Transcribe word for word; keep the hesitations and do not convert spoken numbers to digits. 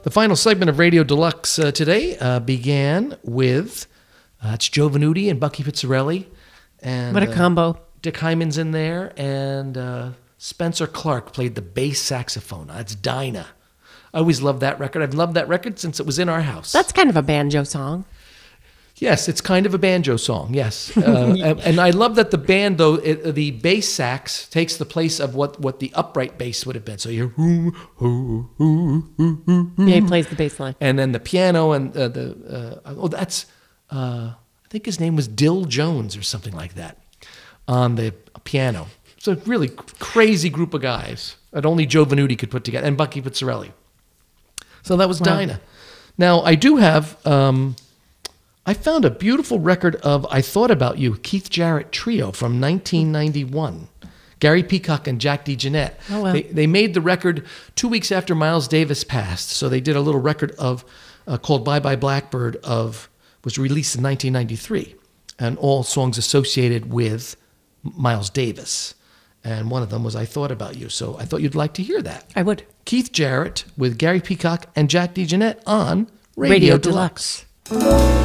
The final segment of Radio Deluxe uh, today uh, began with uh, it's Joe Venuti and Bucky Pizzarelli. And, what a uh, combo. Dick Hyman's in there, and uh, Spencer Clark played the bass saxophone. That's Dinah. I always loved that record. I've loved that record since it was in our house. That's kind of a banjo song. Yes, it's kind of a banjo song, yes. Uh, and, and I love that the band, though, it, the bass sax takes the place of what, what the upright bass would have been. So you're... Ooh, ooh, ooh, ooh, ooh, Yeah, he plays the bass line. and then the piano and uh, the... Uh, oh, that's... Uh, I think his name was Dill Jones or something like that on the piano. It's a really crazy group of guys that only Joe Venuti could put together, and Bucky Pizzarelli. So that was Wow. Dinah. Now, I do have... Um, I found a beautiful record of I Thought About You, Keith Jarrett Trio from nineteen ninety-one. Gary Peacock and Jack DeJohnette. Oh, wow. They, they made the record two weeks after Miles Davis passed. So they did a little record of uh, called Bye Bye Blackbird of was released in nineteen ninety-three. And all songs associated with Miles Davis. And one of them was I Thought About You. So I thought you'd like to hear that. I would. Keith Jarrett with Gary Peacock and Jack DeJohnette on Radio, Radio Deluxe. Deluxe.